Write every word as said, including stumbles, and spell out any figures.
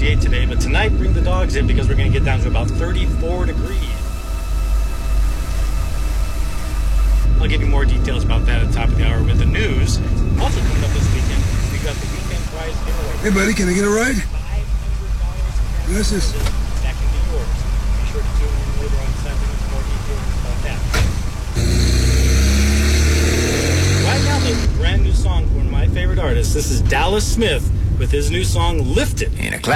sixty-eight today, but tonight bring the dogs in because we're going to get down to about thirty-four degrees. I'll give you more details about that at the top of the hour with the news. Also coming up this weekend, we got the weekend prize giveaway. Hey, buddy, can I get a ride? five hundred dollars. Gracias. That can be yours. Be sure to tune in later on Sunday with more details about that. Right now, the brand new song from one of my favorite artists. This is Dallas Smith with his new song, Lift It. In a